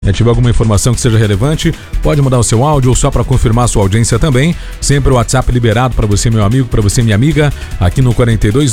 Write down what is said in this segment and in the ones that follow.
tiver alguma informação que seja relevante, pode mandar o seu áudio ou só para confirmar a sua audiência também. Sempre o WhatsApp liberado para você, meu amigo, para você, minha amiga, aqui no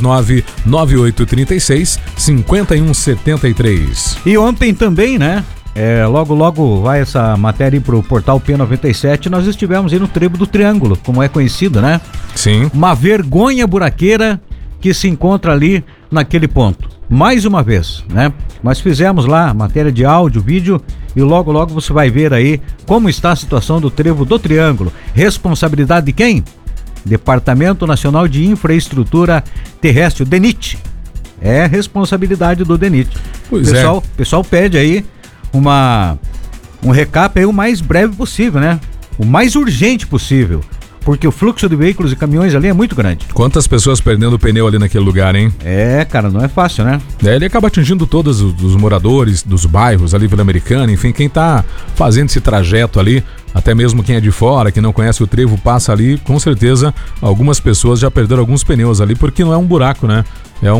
429-9836-5173. E ontem também, né? Logo vai essa matéria pro portal P97. Nós estivemos aí no Trevo do Triângulo, como é conhecido, né? Sim. Uma vergonha buraqueira que se encontra ali naquele ponto. Mais uma vez, né? Nós fizemos lá matéria de áudio, vídeo e logo você vai ver aí como está a situação do Trevo do Triângulo. Responsabilidade de quem? Departamento Nacional de Infraestrutura Terrestre, o DENIT. É responsabilidade do DENIT. O pessoal pede aí um recap aí o mais breve possível, né? O mais urgente possível, porque o fluxo de veículos e caminhões ali é muito grande. Quantas pessoas perdendo o pneu ali naquele lugar, hein? Cara, não é fácil, né? Ele acaba atingindo todos os moradores dos bairros ali, Vila Americana, enfim, quem tá fazendo esse trajeto ali, até mesmo quem é de fora, que não conhece o trevo, passa ali, com certeza algumas pessoas já perderam alguns pneus ali, porque não é um buraco, né? É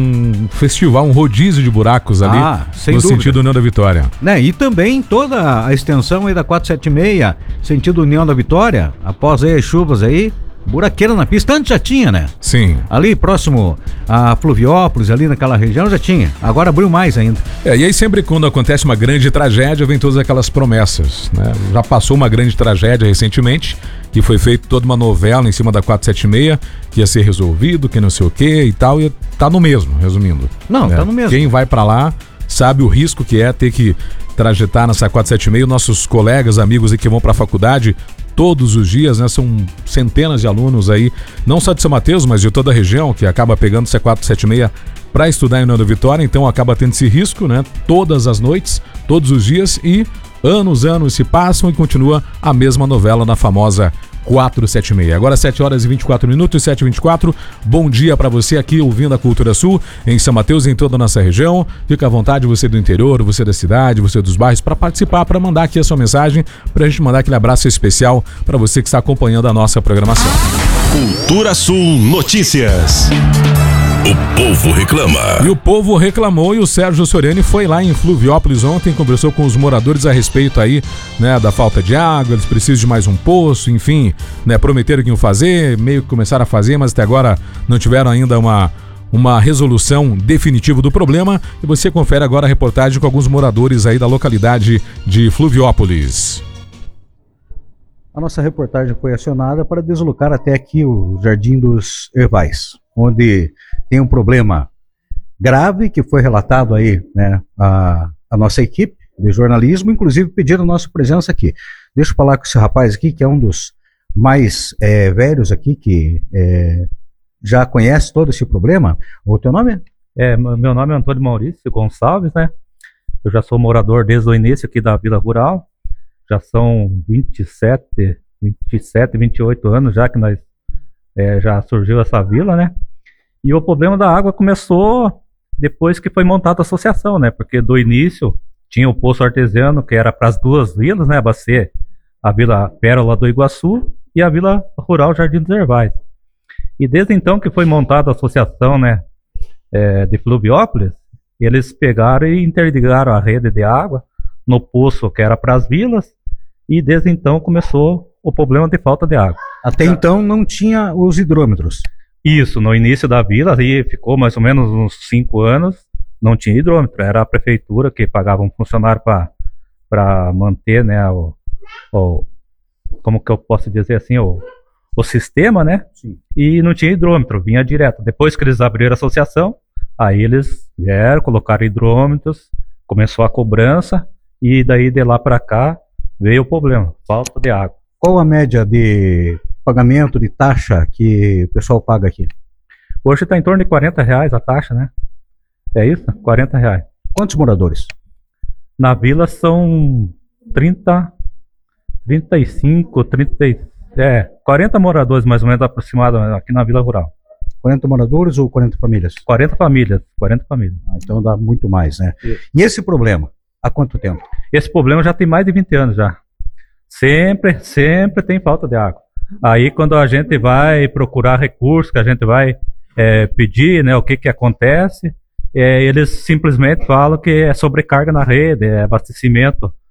um festival, um rodízio de buracos ali, no sentido União da Vitória. Né? E também toda a extensão aí da 476, sentido União da Vitória, após aí as chuvas aí, buraqueira na pista, antes já tinha, né? Sim. Ali próximo a Fluviópolis, ali naquela região já tinha, agora abriu mais ainda. E aí sempre quando acontece uma grande tragédia, vem todas aquelas promessas, né? Já passou uma grande tragédia recentemente, que foi feita toda uma novela em cima da 476, que ia ser resolvido, que não sei o que e tal, e tá no mesmo, resumindo. Não, tá no mesmo. Quem vai pra lá sabe o risco que é ter que trajetar nessa 476, nossos colegas, amigos aí que vão pra faculdade todos os dias, né? São centenas de alunos aí, não só de São Mateus, mas de toda a região, que acaba pegando essa 476 para estudar em União da Vitória, então acaba tendo esse risco, né? Todas as noites, todos os dias, e anos se passam e continua a mesma novela na famosa 476. Agora 7h24, 7h24. Bom dia para você aqui ouvindo a Cultura Sul, em São Mateus e em toda a nossa região. Fica à vontade, você do interior, você da cidade, você dos bairros, para participar, para mandar aqui a sua mensagem, para a gente mandar aquele abraço especial para você que está acompanhando a nossa programação. Cultura Sul Notícias. O povo reclama. E o povo reclamou e o Sérgio Soriani foi lá em Fluviópolis ontem, conversou com os moradores a respeito aí, né, da falta de água, eles precisam de mais um poço, enfim, né, prometeram que iam fazer, meio que começaram a fazer, mas até agora não tiveram ainda uma resolução definitiva do problema. E você confere agora a reportagem com alguns moradores aí da localidade de Fluviópolis. A nossa reportagem foi acionada para deslocar até aqui o Jardim dos Ervais, onde tem um problema grave que foi relatado aí, né, a nossa equipe de jornalismo, inclusive pediram a nossa presença aqui. Deixa eu falar com esse rapaz aqui, que é um dos mais velhos aqui, que já conhece todo esse problema. O teu nome? Meu nome é Antônio Maurício Gonçalves, né? Eu já sou morador desde o início aqui da Vila Rural. Já são 27, 28 anos já que nós já surgiu essa vila, né? E o problema da água começou depois que foi montada a associação, né? Porque do início tinha o poço artesiano, que era para as duas vilas, né? Abastecer a Vila Pérola do Iguaçu e a Vila Rural Jardim dos Ervais. E desde então que foi montada a associação, né, de Fluviópolis, eles pegaram e interligaram a rede de água no poço que era para as vilas, e desde então começou o problema de falta de água. Até então não tinha os hidrômetros. Isso, no início da vila, aí ficou mais ou menos uns 5 anos, não tinha hidrômetro, era a prefeitura que pagava um funcionário para manter, né, como que eu posso dizer assim, o sistema, né? Sim. E não tinha hidrômetro, vinha direto. Depois que eles abriram a associação, aí eles vieram, colocaram hidrômetros, começou a cobrança, e daí de lá para cá veio o problema, falta de água. Qual a média de pagamento de taxa que o pessoal paga aqui? Hoje está em torno de R$40 a taxa, né? É isso? R$40. Quantos moradores? Na vila são 40 moradores mais ou menos aproximados aqui na Vila Rural. 40 moradores ou 40 famílias? 40 famílias. Então dá muito mais, né? E esse problema, há quanto tempo? Esse problema já tem mais de 20 anos já. Sempre tem falta de água. Aí quando a gente vai procurar recursos, que a gente vai pedir, né, o que acontece, eles simplesmente falam que é sobrecarga na rede, é abastecimento